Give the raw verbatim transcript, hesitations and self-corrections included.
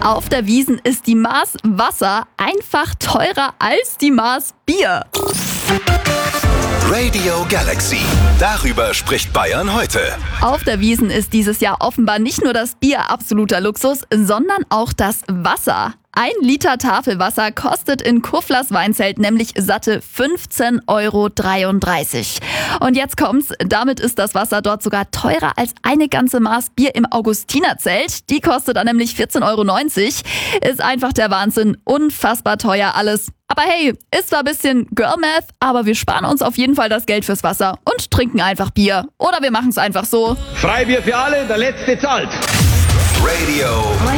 Auf der Wiesn ist die Maß Wasser einfach teurer als die Maß Bier. Radio Galaxy. Darüber spricht Bayern heute. Auf der Wiesn ist dieses Jahr offenbar nicht nur das Bier absoluter Luxus, sondern auch das Wasser. Ein Liter Tafelwasser kostet in Kurflas Weinzelt nämlich satte fünfzehn Euro dreiunddreißig. Und jetzt kommt's, damit ist das Wasser dort sogar teurer als eine ganze Maß Bier im Augustinerzelt. Die kostet dann nämlich vierzehn Euro neunzig. Ist einfach der Wahnsinn, unfassbar teuer alles. Aber hey, ist zwar ein bisschen Girl-Math, aber wir sparen uns auf jeden Fall das Geld fürs Wasser und trinken einfach Bier. Oder wir machen's einfach so. Freibier für alle, der Letzte zahlt. Radio